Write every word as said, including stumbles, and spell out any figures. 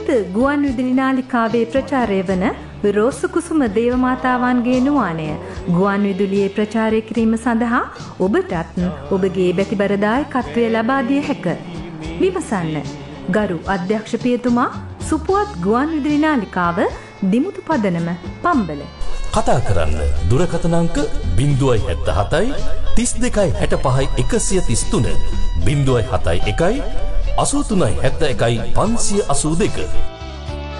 විවිධ ගුවන් විදුලි නාලිකාවේ ප්‍රචාරය වන රෝසු කුසුම දේවමාතාවන්ගේ නුවාණය ගුවන් විදුලියේ ප්‍රචාරය කිරීම සඳහා ඔබටත් ඔබගේ බැතිබරදායකත්වය ලබා දිය හැක. විමසන්න. ගරු අධ්‍යක්ෂ පියතුමා, සුපුවත් ගුවන් විදුලි නාලිකාව, දිමුතු පදනම, පම්බල. කතා කරන්න දුරකථන අංක ज़ीरो सात सात तीस දෙකයි හැට පහයි එකසිය තිස් තුන ज़ीरो सात එකයි අසූ තුනයි හැත්තෑ එකයි පන්සිය අසූ දෙක.